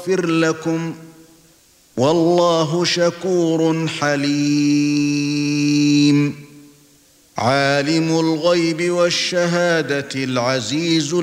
يغفر لكم والله شكور حليم عالم الغيب والشهادة العزيز